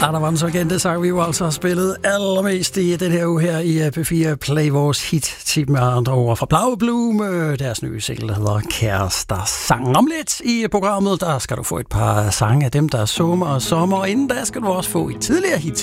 Der var en så kendte sang, vi jo altså har spillet allermest i den her uge her i P4 Play, vores hit-tip med andre ord fra Blau Blume. Deres nye single, der hedder Kærester Sang. Om lidt i programmet, der skal du få et par sange af dem, der summer og sommer, og inden da skal du også få et tidligere hit.